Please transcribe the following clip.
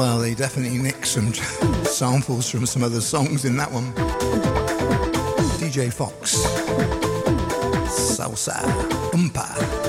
Well, they definitely nicked some samples from some other songs in that one. DJ Fox, Salsa, Umpa.